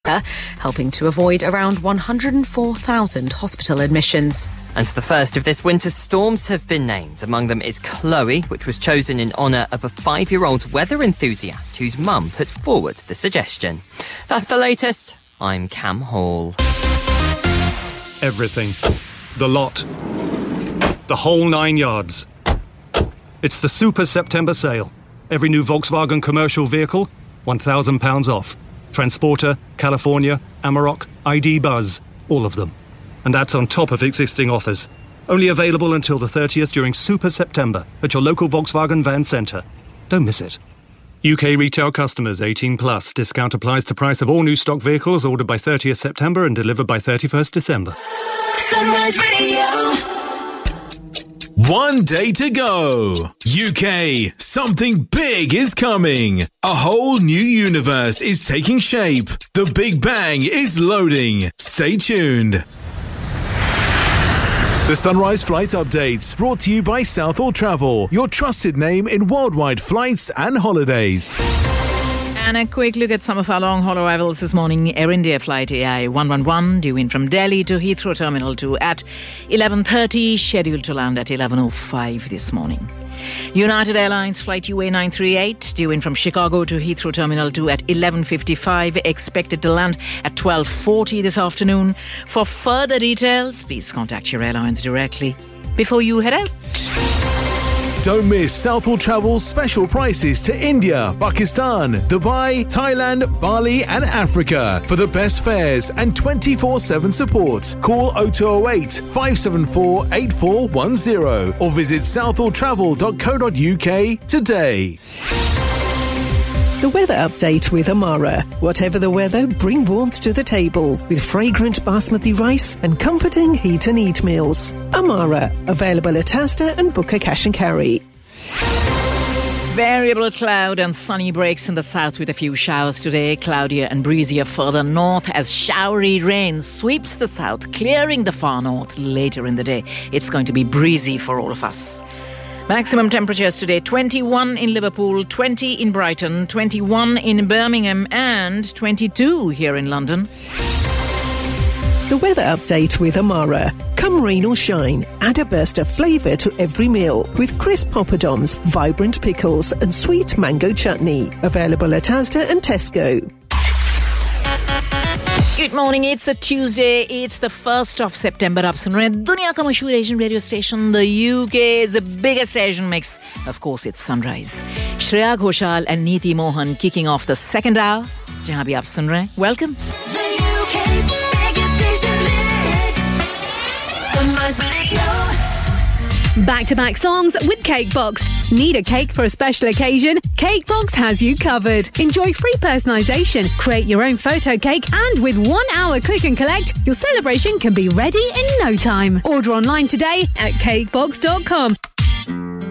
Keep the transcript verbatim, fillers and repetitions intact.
helping to avoid around one hundred four thousand hospital admissions. And the first of this winter's storms have been named. Among them is Chloe, which was chosen in honour of a five-year-old weather enthusiast whose mum put forward the suggestion. That's the latest. I'm Cam Hall. Everything. The lot. The whole nine yards. It's the Super September sale. Every new Volkswagen commercial vehicle, one thousand pounds off. Transporter, California, Amarok, I D Buzz, all of them. And that's on top of existing offers. Only available until the thirtieth during Super September at your local Volkswagen van centre. Don't miss it. U K retail customers eighteen plus. Discount applies to price of all new stock vehicles ordered by thirtieth September and delivered by thirty-first December. Sunrise Radio. One day to go. U K, something big is coming. A whole new universe is taking shape. The Big Bang is loading. Stay tuned. The Sunrise Flight Updates, brought to you by Southall Travel, your trusted name in worldwide flights and holidays. And a quick look at some of our long-haul arrivals this morning. Air India flight A I one one one due in from Delhi to Heathrow Terminal two at eleven thirty, scheduled to land at eleven oh five this morning. United Airlines flight U A nine three eight due in from Chicago to Heathrow Terminal two at eleven fifty-five, expected to land at twelve forty this afternoon. For further details, please contact your airlines directly before you head out. Don't miss Southall Travel's special prices to India, Pakistan, Dubai, Thailand, Bali and Africa. For the best fares and twenty-four seven support, call oh two oh eight, five seven four, eight four one oh or visit southall travel dot co dot uk today. The weather update with Amara. Whatever the weather, bring warmth to the table with fragrant basmati rice and comforting heat and eat meals. Amara, available at Asda and Booker Cash and Carry. Variable cloud and sunny breaks in the south with a few showers today. Cloudier and breezier further north as showery rain sweeps the south, clearing the far north later in the day. It's going to be breezy for all of us. Maximum temperatures today, twenty-one in Liverpool, twenty in Brighton, twenty-one in Birmingham and twenty-two here in London. The weather update with Amara. Come rain or shine, add a burst of flavour to every meal with crisp poppadoms, vibrant pickles and sweet mango chutney. Available at Asda and Tesco. Good morning, it's a Tuesday, it's the first of September. Up sun rahe duniya ka mashhoor Asian radio station, the U K's biggest Asian mix. Of course, it's Sunrise. Shreya Ghoshal and Neeti Mohan kicking off the second hour. Jahan bhi aap sun rahe. Welcome. The U K's biggest station mix. Sunrise Radio. Back-to-back songs with Cakebox. Need a cake for a special occasion? Cakebox has you covered. Enjoy free personalisation, create your own photo cake, and with one hour click and collect, your celebration can be ready in no time. Order online today at cakebox dot com.